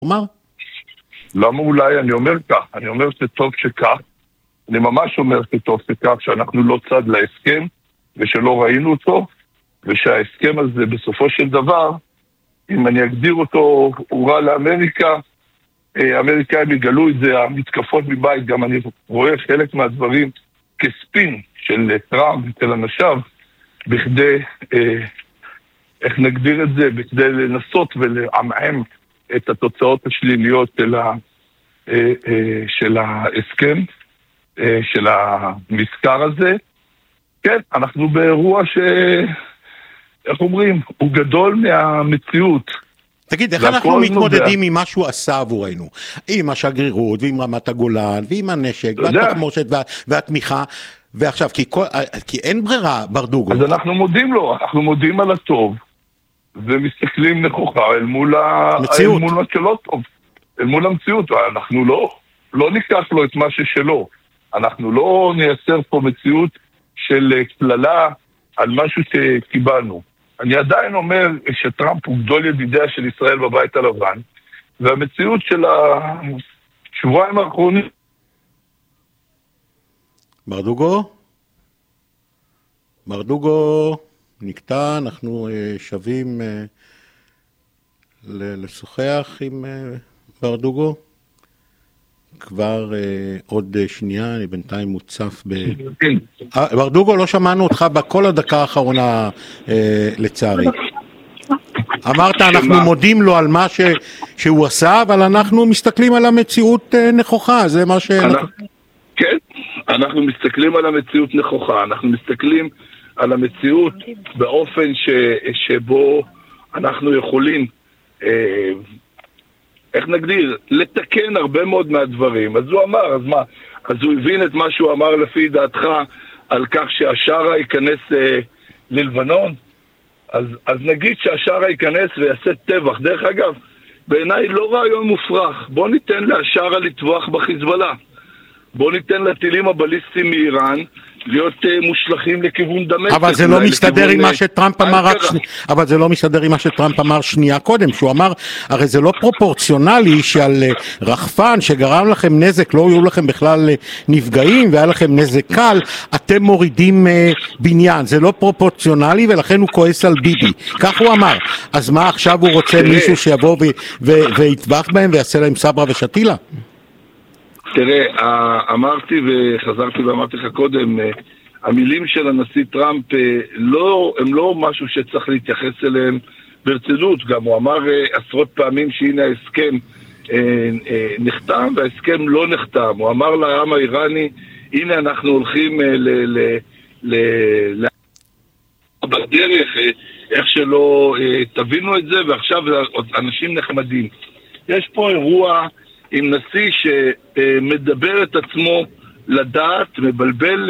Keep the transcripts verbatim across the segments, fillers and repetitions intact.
אומר? למה אולי? אני אומר כך, אני אומר שטוב שכך, אני ממש אומר שטוב שכך, שאנחנו לא צד להסכם, ושלא ראינו אותו, ושההסכם הזה בסופו של דבר, אם אני אגדיר אותו, הוא רע לאמריקה, האמריקאים יגלו את זה, המתקפות מבית, גם אני רואה חלק מהדברים כספין של טראמפ אצל אנשיו, בכדי, איך נגדיר את זה, בכדי לנסות ולעמעם את התוצאות השליליות של, ה, של ההסכם, של המזכר הזה. כן, אנחנו באירוע ש... איך אומרים? הוא גדול מהמציאות. תגיד, איך אנחנו מתמודדים עם מה שהוא עשה עבורנו? עם השגרירות, ועם רמת הגולן, ועם הנשק, והתחמושת, והתמיכה, ועכשיו, כי, כל, כי אין ברירה, ברדוגו. אז אנחנו מודים לו, אנחנו מודים על הטוב, ומסתכלים נכוחה אל מול, אל מול מה שלא טוב, אל מול המציאות. אנחנו לא, לא ניקח לו את מה ששלו. אנחנו לא נייצר פה מציאות של כללה על משהו שקיבלנו. אני עדיין אומר שטראמפ הוא גדול ידידיה של ישראל בבית הלבן, והמציאות של השבועיים האחרונים... ברדוגו? ברדוגו נקטע, אנחנו שווים לשוחח עם ברדוגו. כבר עוד שנייה, אני בינתיים מוצף ב... ברדוגו, לא שמענו אותך בכל הדקה האחרונה, לצערי. אמרת, אנחנו מודים לו על מה שהוא עשה, אבל אנחנו מסתכלים על המציאות נכוחה, זה מה ש... כן, אנחנו מסתכלים על המציאות נכוחה, אנחנו מסתכלים על המציאות באופן שבו אנחנו יכולים... איך נגדיר? לתקן הרבה מאוד מהדברים. אז הוא אמר, אז מה? אז הוא הבין את מה שהוא אמר לפי דעתך על כך שהשארה ייכנס אה, ללבנון? אז, אז נגיד שהשארה ייכנס ויעשה טבח. דרך אגב, בעיניי לא רעיון מופרך. בוא ניתן להשארה לטבוח בחיזבאללה. בוא ניתן לטילים הבליסטיים מאיראן להיות uh, מושלכים לכיוון דמשק. אבל זה לא מסתדר עם מה שטראמפ אמר רק שני... אבל זה לא מסתדר עם מה שטראמפ אמר שנייה קודם, שהוא אמר, הרי זה לא פרופורציונלי שעל uh, רחפן שגרם לכם נזק, לא היו לכם בכלל uh, נפגעים והיה לכם נזק קל, אתם מורידים uh, בניין, זה לא פרופורציונלי ולכן הוא כועס על ביבי, כך הוא אמר. אז מה עכשיו הוא רוצה מישהו שיבוא ויטבח בהם ויעשה להם סברה ושתילה? תראה, אמרתי וחזרתי ואמרתי לך קודם, המילים של הנשיא טראמפ לא, הם לא משהו שצריך להתייחס אליהם ברצינות. גם הוא אמר עשרות פעמים שהנה ההסכם נחתם וההסכם לא נחתם. הוא אמר לעם האיראני, הנה אנחנו הולכים ל... ל, ל, ל בדרך, איך שלא תבינו את זה, ועכשיו אנשים נחמדים. יש פה אירוע עם נשיא שמדבר את עצמו לדעת, מבלבל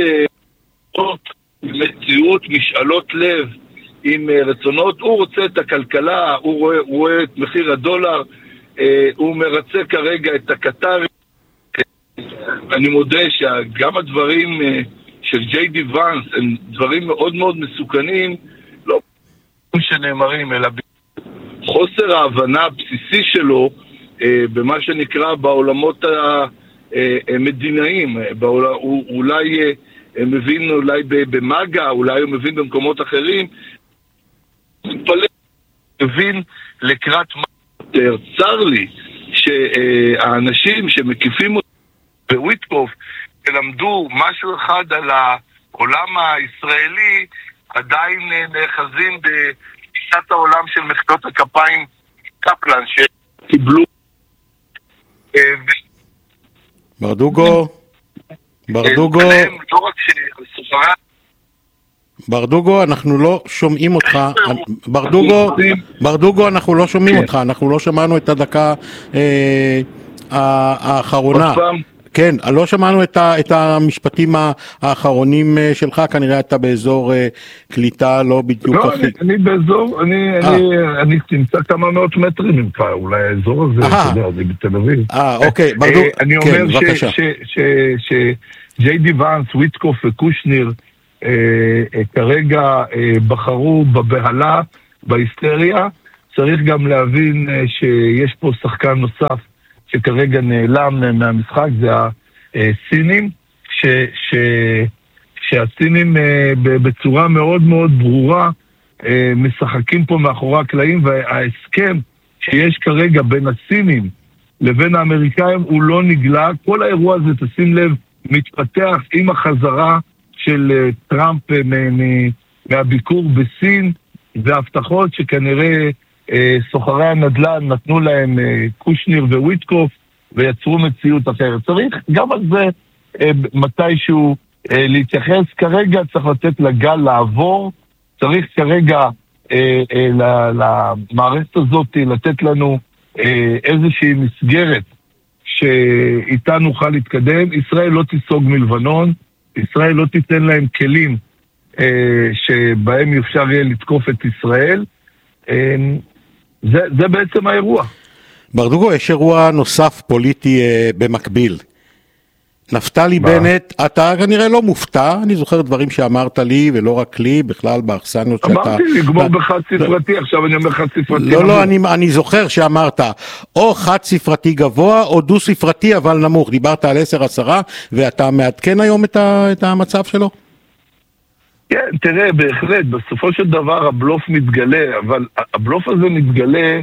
מציאות, משאלות לב עם רצונות. הוא רוצה את הכלכלה, הוא רואה, הוא רואה את מחיר הדולר, הוא מרצה כרגע את הקטר. אני מודה שגם הדברים של ג'יי די ואנס הם דברים מאוד מאוד מסוכנים, לא שנאמרים, אלא חוסר ההבנה הבסיסי שלו במה שנקרא בעולמות המדינאיים. הוא אולי מבין אולי במגה, אולי הוא מבין במקומות אחרים, הוא מבין לקראת מה יותר. צר לי שהאנשים שמקיפים אותם בוויטקוף שלמדו משהו אחד על העולם הישראלי, עדיין נאחזים בשיטת העולם של מחיאות הכפיים קפלן שקיבלו. ברדוגו, ברדוגו, ברדוגו, אנחנו לא שומעים אותך. ברדוגו, ברדוגו, אנחנו לא שומעים אותך. אנחנו לא שמענו את הדקה האחרונה. כן, לא שמענו את, ה, את המשפטים האחרונים שלך, כנראה אתה באזור קליטה, לא בדיוק לא, אני, אני באזור, אני, אני, אני נמצא כמה מאות מטרים ממך, אולי האזור הזה, אתה יודע, זה בתל אביב. אה, אוקיי, ברדוג, אני אומר שג'יי די ואנס, וויטקוף וקושניר, כרגע בחרו בבהלה, בהיסטריה, צריך גם להבין שיש פה שחקן נוסף שכרגע נעלם מהמשחק, זה הסינים, ש, ש, שהסינים בצורה מאוד מאוד ברורה משחקים פה מאחורי הקלעים, וההסכם שיש כרגע בין הסינים לבין האמריקאים הוא לא נגלה. כל האירוע הזה, תשים לב, מתפתח עם החזרה של טראמפ מהביקור בסין, והבטחות שכנראה סוחרי הנדל"ן נתנו להם קושניר וויטקוף ויצרו מציאות אחרת. צריך גם על זה מתישהו להתייחס. כרגע צריך לתת לגל לעבור, צריך כרגע למערכת הזאת לתת לנו איזושהי מסגרת שאיתה נוכל להתקדם. ישראל לא תיסוג מלבנון, ישראל לא תיתן להם כלים שבהם אפשר יהיה לתקוף את ישראל. זה, זה בעצם האירוע. ברדוגו, יש אירוע נוסף פוליטי אה, במקביל. נפתלי מה? בנט, אתה כנראה לא מופתע, אני זוכר דברים שאמרת לי, ולא רק לי, בכלל באכסניות שאתה... אמרתי, לגמור בחד ספרתי, עכשיו אני אומר חד ספרתי. לא, לא, אני, אני זוכר שאמרת, או חד ספרתי גבוה, או דו ספרתי אבל נמוך. דיברת על עשר עשרה, ואתה מעדכן היום את, ה, את המצב שלו? כן, תראה, בהחלט, בסופו של דבר הבלוף מתגלה, אבל הבלוף הזה מתגלה,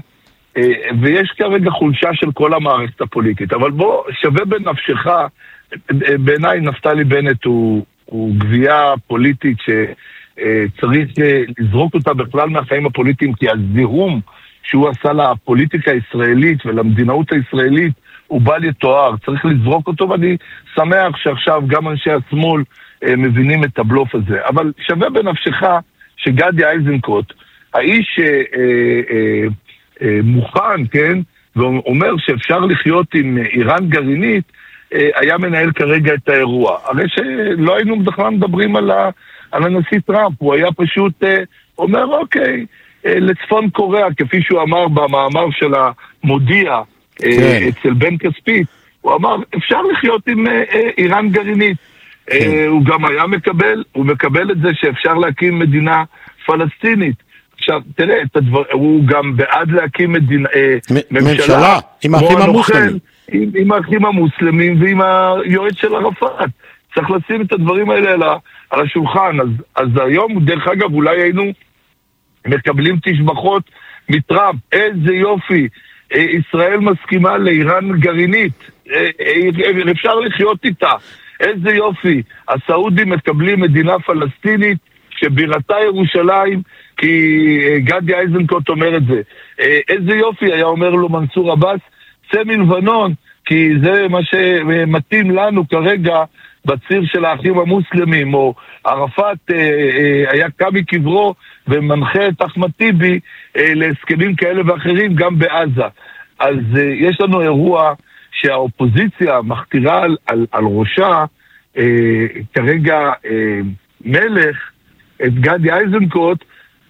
ויש כרגע חולשה של כל המערכת הפוליטית. אבל בוא, שווה בנפשך, בעיניי נפתלי בנט הוא, הוא גבייה פוליטית שצריך לזרוק אותה בכלל מהחיים הפוליטיים, כי הזיהום שהוא עשה לפוליטיקה הישראלית ולמדינאות הישראלית הוא בל יתואר. צריך לזרוק אותו, ואני שמח שעכשיו גם אנשי השמאל מבינים את הבלוף הזה. אבל שווה בנפשך שגדי איזנקוט, האיש אה, אה, אה, מוכן, כן, ואומר שאפשר לחיות עם איראן גרעינית, אה, היה מנהל כרגע את האירוע. הרי שלא היינו בכלל מדברים על, ה, על הנשיא טראמפ, הוא היה פשוט אה, אומר, אוקיי, אה, לצפון קוריאה, כפי שהוא אמר במאמר של המודיע אה, כן. אצל בן כספית, הוא אמר, אפשר לחיות עם אה, אה, איראן גרעינית. הוא גם היה מקבל, הוא מקבל את זה שאפשר להקים מדינה פלסטינית. עכשיו, תראה, הוא גם בעד להקים מדינה, ממשלה, עם האחים המוסלמים. עם האחים המוסלמים ועם היועץ של ערפאת. צריך לשים את הדברים האלה על השולחן. אז היום, דרך אגב, אולי היינו מקבלים תשבחות מטראמפ. איזה יופי, ישראל מסכימה לאיראן גרעינית. אפשר לחיות איתה. איזה יופי, הסעודים מקבלים מדינה פלסטינית שבירתה ירושלים, כי גדי איזנקוט אומר את זה. איזה יופי, היה אומר לו מנסור עבאס, צא מלבנון, כי זה מה שמתאים לנו כרגע בציר של האחים המוסלמים, או ערפאת היה קם מקברו ומנחה את אחמד טיבי להסכמים כאלה ואחרים גם בעזה. אז יש לנו אירוע שהאופוזיציה מכתירה על, על, על ראשה אה, כרגע אה, מלך את גדי איזנקוט,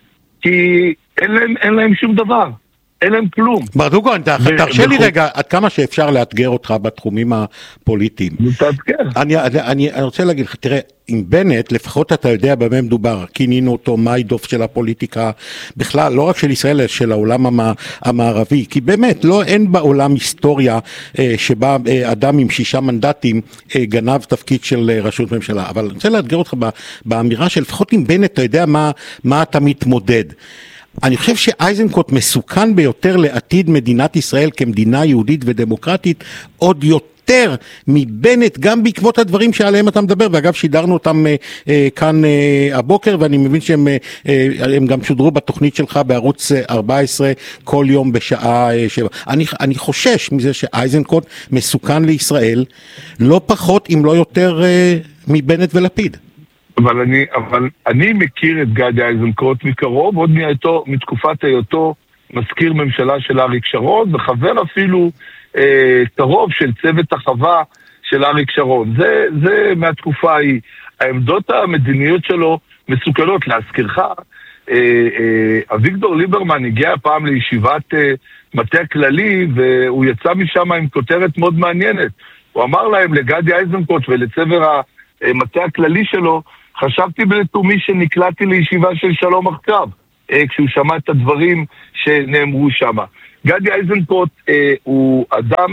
כי אין להם, אין להם שום דבר, אין להם כלום. ברדוגו, תרשה לי רגע, עד כמה שאפשר לאתגר אותך בתחומים הפוליטיים. תאתגר. אני, אני, אני רוצה להגיד לך, תראה, עם בנט, לפחות אתה יודע במה מדובר, כינינו אותו מיידוף של הפוליטיקה, בכלל, לא רק של ישראל, אלא של העולם המערבי, כי באמת, לא, אין בעולם היסטוריה אה, שבה אה, אדם עם שישה מנדטים אה, גנב תפקיד של אה, רשות ממשלה, אבל אני רוצה לאתגר אותך באמירה של, לפחות עם בנט, אתה יודע מה, מה אתה מתמודד. אני חושב שאייזנקוט מסוכן ביותר לעתיד מדינת ישראל כמדינה יהודית ודמוקרטית, עוד יותר מבנט, גם בעקבות הדברים שעליהם אתה מדבר, ואגב שידרנו אותם אה, אה, כאן אה, הבוקר, ואני מבין שהם אה, הם גם שודרו בתוכנית שלך בערוץ ארבע עשרה כל יום בשעה אה, שבע. אני, אני חושש מזה שאייזנקוט מסוכן לישראל, לא פחות אם לא יותר אה, מבנט ולפיד. אבל אני, אבל אני מכיר את גדי איזנקוט מקרוב, עוד מהיותו, מתקופת היותו מזכיר ממשלה של אריק שרון, וחבר אפילו אה, קרוב של צוות החווה של אריק שרון. זה, זה מהתקופה ההיא. העמדות המדיניות שלו מסוכנות. להזכירך, אה, אה, אביגדור ליברמן הגיע פעם לישיבת אה, מטה הכללי, והוא יצא משם עם כותרת מאוד מעניינת. הוא אמר להם, לגדי איזנקוט ולצבר המטה הכללי שלו, חשבתי בלתומי שנקלעתי לישיבה של שלום עכשיו. כשהוא שמע את הדברים שנאמרו שם. גדי איזנקוט הוא אדם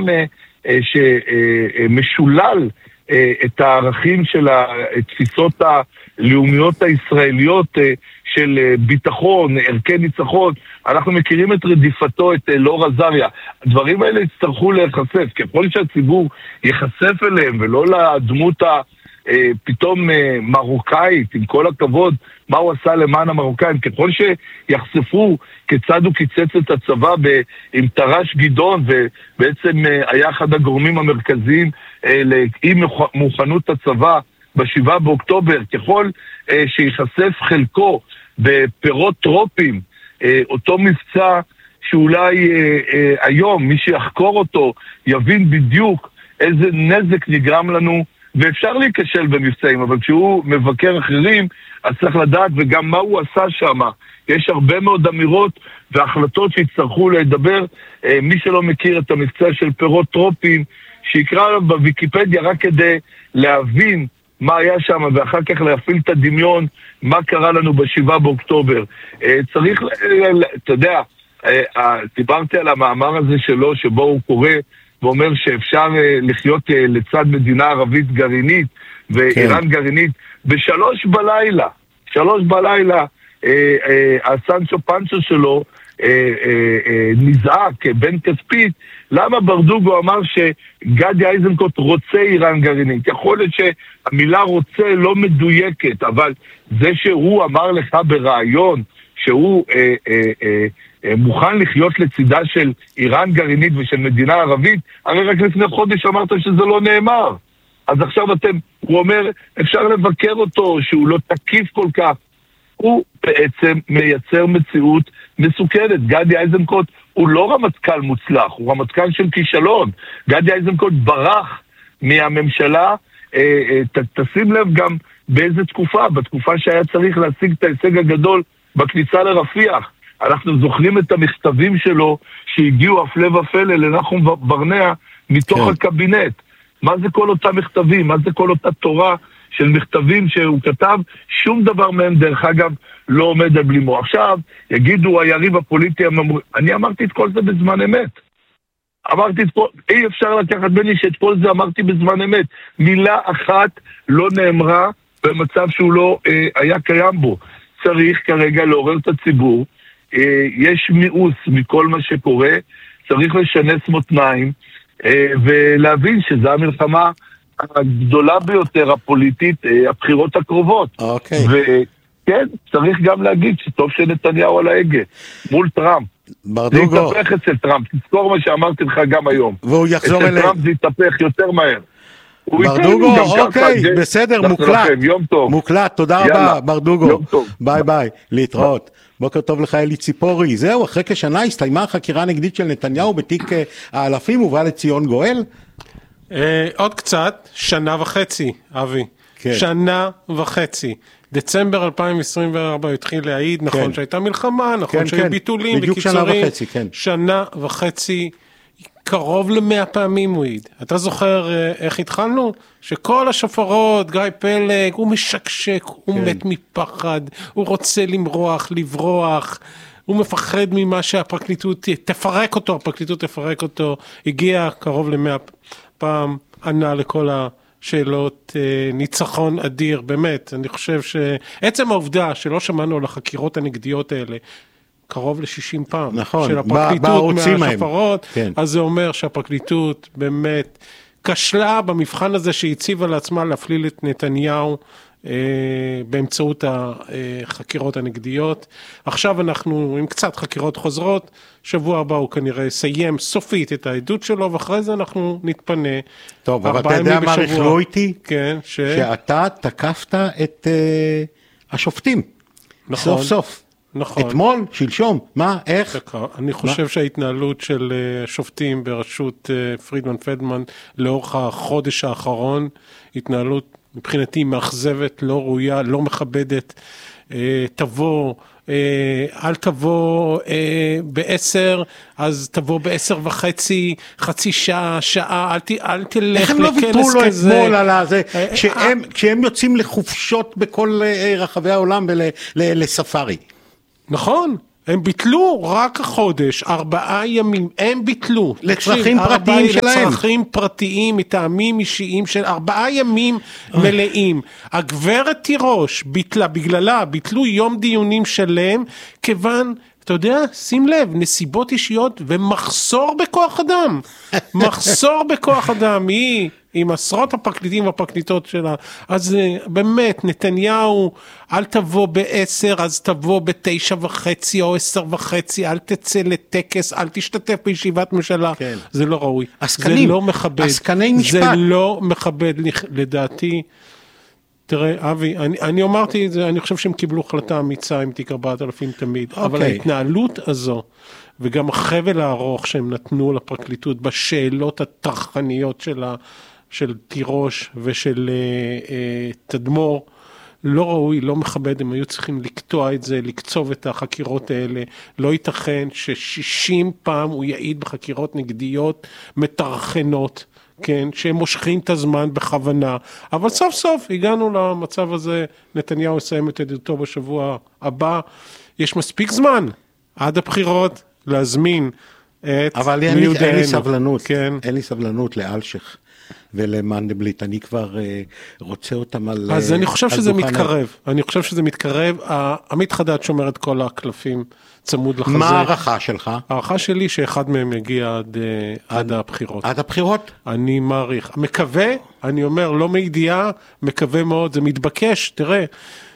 שמשולל את הערכים של התפיסות הלאומיות הישראליות של ביטחון, ערכי ניצחון. אנחנו מכירים את רדיפתו, את אלאור עזריה. הדברים האלה יצטרכו להיחשף. ככל שהציבור ייחשף אליהם ולא לדמות הפתאום מרוקאית, עם כל הכבוד, מה הוא עשה למען המרוקאים, ככל שיחשפו כיצד הוא קיצץ את הצבא עם תר"ש גדעון, ובעצם היה אחד הגורמים המרכזיים לאי מוכנות הצבא בשבעה באוקטובר, ככל שיחשף חלקו בפירות טרופים, אותו מבצע שאולי היום מי שיחקור אותו יבין בדיוק איזה נזק נגרם לנו, ואפשר להיכשל במבצעים, אבל כשהוא מבקר אחרים, אז צריך לדעת וגם מה הוא עשה שם. יש הרבה מאוד אמירות והחלטות שיצטרכו לדבר. מי שלא מכיר את המבצע של פירות טרופים, שיקרא עליו בוויקיפדיה רק כדי להבין מה היה שם, ואחר כך להפעיל את הדמיון, מה קרה לנו בשבעה באוקטובר. צריך, אתה יודע, דיברתי על המאמר הזה שלו, שבו הוא קורא, ואומר שאפשר לחיות לצד מדינה ערבית גרעינית, ואיראן כן. גרעינית, בשלוש בלילה, שלוש בלילה, הסנצ'ו פנצ'ו שלו נזעק בן כספית. למה ברדוגו אמר שגדי איזנקוט רוצה איראן גרעינית? יכול להיות שהמילה רוצה לא מדויקת, אבל זה שהוא אמר לך ברעיון שהוא אה, אה, אה, מוכן לחיות לצידה של איראן גרעינית ושל מדינה ערבית, הרי רק לפני חודש אמרת שזה לא נאמר. אז עכשיו אתם, הוא אומר, אפשר לבקר אותו, שהוא לא תקיף כל כך. הוא בעצם מייצר מציאות מסוכנת. גדי איזנקוט הוא לא רמטכ"ל מוצלח, הוא רמטכ"ל של כישלון. גדי איזנקוט ברח מהממשלה, אה, אה, ת, תשים לב גם באיזה תקופה, בתקופה שהיה צריך להשיג את ההישג הגדול בכניסה לרפיח. אנחנו זוכרים את המכתבים שלו שהגיעו הפלא ופלא לנחום ברנע מתוך כן. הקבינט. מה זה כל אותם מכתבים? מה זה כל אותה תורה של מכתבים שהוא כתב? שום דבר מהם דרך אגב לא עומד על בלימו. עכשיו יגידו היריב הפוליטי, אני אמרתי את כל זה בזמן אמת. אמרתי את כל, אי אפשר לקחת בני שאת כל זה אמרתי בזמן אמת. מילה אחת לא נאמרה במצב שהוא לא אה, היה קיים בו. צריך כרגע לעורר את הציבור, אה, יש מיאוס מכל מה שקורה, צריך לשנס מותניים, אה, ולהבין שזו המלחמה הגדולה ביותר הפוליטית, אה, הבחירות הקרובות. אוקיי. וכן, צריך גם להגיד שטוב שנתניהו על ההגה, מול טראמפ. ברדוגו. זה יתהפך אצל טראמפ, תזכור מה שאמרתי לך גם היום. והוא יחזור אליהם. אצל טראמפ זה יתהפך יותר מהר. ברדוגו, אוקיי, בסדר, מוקלט, מוקלט, תודה רבה, ברדוגו, ביי ביי, להתראות. בוקר טוב לך אלי ציפורי. זהו, אחרי כשנה הסתיימה החקירה הנגדית של נתניהו בתיק האלפים, ובא לציון גואל? עוד קצת, שנה וחצי, אבי, שנה וחצי. דצמבר אלפיים עשרים וארבע התחיל להעיד, נכון שהייתה מלחמה, נכון שהיו ביטולים, בקיצורים, שנה וחצי, קרוב למאה פעמים הוא העיד. אתה זוכר איך התחלנו? שכל השופרות, גיא פלג, הוא משקשק, הוא מת מפחד, הוא רוצה למרוח, לברוח, הוא מפחד ממה שהפרקליטות תפרק אותו, הפרקליטות תפרק אותו, הגיע קרוב למאה פעם, ענה לכל השאלות, ניצחון אדיר, באמת. אני חושב שעצם העובדה שלא שמענו על החקירות הנגדיות האלה, קרוב ל-שישים פעם, נכון, של הפרקליטות מהשופרות, כן. אז זה אומר שהפרקליטות באמת כשלה במבחן הזה שהציבה לעצמה להפליל את נתניהו אה, באמצעות החקירות הנגדיות. עכשיו אנחנו עם קצת חקירות חוזרות, שבוע הבא הוא כנראה יסיים סופית את העדות שלו, ואחרי זה אנחנו נתפנה. טוב, אבל אתה יודע מה רכלו איתי? כן, ש... שאתה תקפת את אה, השופטים, נכון. סוף סוף. נכון. אתמול, שלשום, מה, איך? אני חושב מה? שההתנהלות של שופטים בראשות פרידמן פלדמן לאורך החודש האחרון, התנהלות מבחינתי מאכזבת, לא ראויה, לא מכבדת, תבוא, אל תבוא בעשר, אז תבוא בעשר וחצי, חצי שעה, שעה, אל, ת, אל תלך לכנס כזה. איך הם לא ויתרו לו אתמול על הזה, כשהם, כשהם יוצאים לחופשות בכל רחבי העולם ולספארי? נכון. הם ביטלו רק החודש, ארבעה ימים, הם ביטלו. לצרכים פרטיים שלהם. לצרכים פרטיים, מטעמים אישיים של ארבעה ימים מלאים. הגברת תירוש ביטלה, בגללה, ביטלו יום דיונים שלם, כיוון, אתה יודע, שים לב, נסיבות אישיות ומחסור בכוח אדם. מחסור בכוח אדם, היא... עם עשרות הפרקליטים והפרקליטות שלה, אז באמת, נתניהו, אל תבוא בעשר, אז תבוא בתשע וחצי או עשר וחצי, אל תצא לטקס, אל תשתתף בישיבת ממשלה, כן. זה לא ראוי, עסקנים, זה לא מכבד, עסקני משפט. זה לא מכבד לדעתי, תראה, אבי, אני, אני אמרתי את זה, אני חושב שהם קיבלו החלטה אמיצה עם תיק ארבעת אלפים תמיד, אוקיי. אבל ההתנהלות הזו, וגם החבל הארוך שהם נתנו לפרקליטות, בשאלות הטרחניות שלה, של תירוש ושל אה, אה, תדמור, לא ראוי, לא מכבד, הם היו צריכים לקטוע את זה, לקצוב את החקירות האלה, לא ייתכן ש-שישים פעם הוא יעיד בחקירות נגדיות מטרחנות, כן, שהם מושכים את הזמן בכוונה, אבל סוף סוף הגענו למצב הזה, נתניהו יסיים את עדותו בשבוע הבא, יש מספיק זמן עד הבחירות להזמין את אבל אין לי, אין לי סבלנות, כן. אין לי סבלנות לאלשך. ולמנדלבליט, אני כבר uh, רוצה אותם על... אז uh, אני חושב שזה מתקרב, אני חושב שזה מתקרב, עמית חדד שומר את כל הקלפים צמוד לחזה. מה הערכה שלך? הערכה שלי שאחד מהם יגיע עד, עד, עד הבחירות. עד הבחירות? אני מעריך, מקווה, אני אומר, לא מידיעה, מקווה מאוד, זה מתבקש, תראה,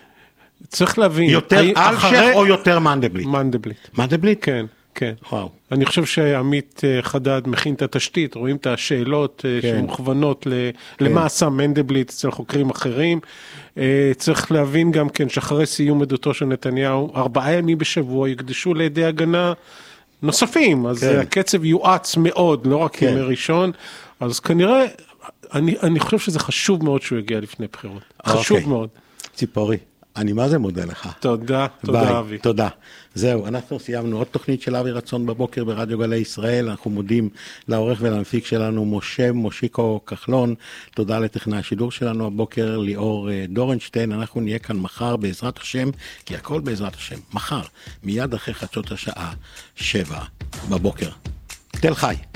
צריך להבין. יותר אלשך או יותר מנדלבליט? מנדלבליט. מנדלבליט? כן. כן. וואו. אני חושב שעמית חדד מכין את התשתית, רואים את השאלות כן. שמוכוונות ל... כן. למה עשה מנדלבליט אצל חוקרים אחרים. צריך להבין גם כן שאחרי סיום עדותו של נתניהו, ארבעה ימים בשבוע יקדשו לידי הגנה נוספים, אז כן. הקצב יואץ מאוד, לא רק כן. ימי ראשון, אז כנראה, אני, אני חושב שזה חשוב מאוד שהוא יגיע לפני בחירות. חשוב אוקיי. מאוד. ציפורי. אני מה זה מודה לך. תודה, תודה אבי. תודה. זהו, אנחנו סיימנו עוד תוכנית של אבי רצון בבוקר ברדיו גלי ישראל, אנחנו מודים לעורך ולמפיק שלנו משה מושיקו כחלון, תודה לטכנאי השידור שלנו הבוקר ליאור דורנשטיין, אנחנו נהיה כאן מחר בעזרת השם, כי הכל בעזרת השם, מחר, מיד אחרי חצות השעה שבע בבוקר. תל חי.